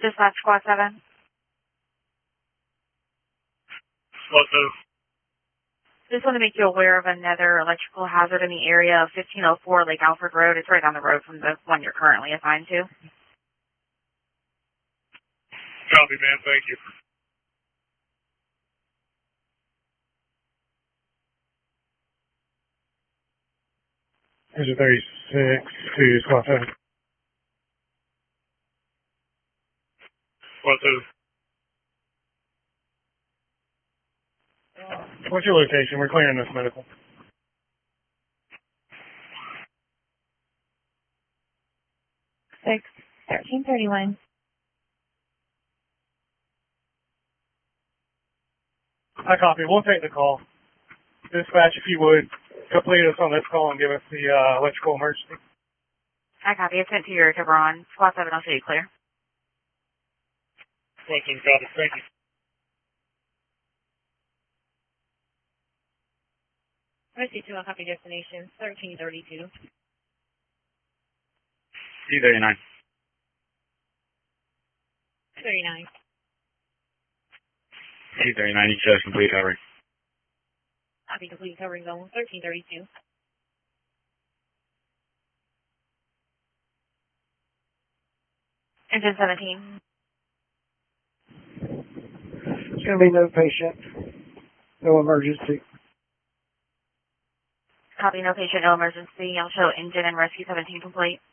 Dispatch Squad 7. Squad 7. Just want to make you aware of another electrical hazard in the area of 1504 Lake Alfred Road. It's right down the road from the one you're currently assigned to. Copy, man. Thank you. Here's a 36 to Squad 7. Squad 7. What's your location? We're clearing this medical. Six 1331. I copy. We'll take the call. Dispatch, if you would, complete us on this call and give us the electrical emergency. I copy. It's sent to your Tiburon. Squad 7, I'll show you clear. Squad 7, copy. Thank you. Mercy 2, I'll copy destination 1332. C39. 39. C39, each has complete covering. Copy complete covering zone 1332. Engine 17. It's going to be no patient, no emergency. Copy, no patient, no emergency. I'll show engine and rescue 17 complete.